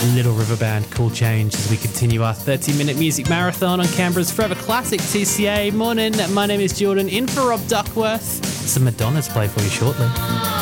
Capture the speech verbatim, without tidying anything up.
Little River Band, Cool Change, as we continue our thirty minute music marathon on Canberra's Forever Classic T C A. Morning, my name is Jordan, in for Rob Duckworth. Some Madonna's play for you shortly.